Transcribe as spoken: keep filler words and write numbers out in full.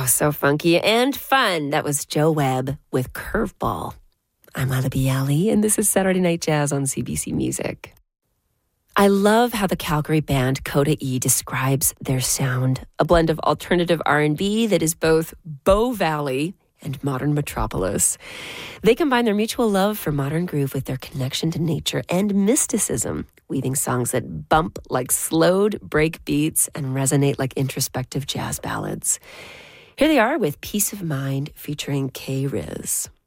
Oh, so funky and fun. That was Joe Webb with Curveball. I'm Lila Bialy, and this is Saturday Night Jazz on C B C Music. I love how the Calgary band Coda E describes their sound, a blend of alternative R and B that is both Bow Valley and modern metropolis. They combine their mutual love for modern groove with their connection to nature and mysticism, weaving songs that bump like slowed break beats and resonate like introspective jazz ballads. Here they are with Peace of Mind featuring K-Riz.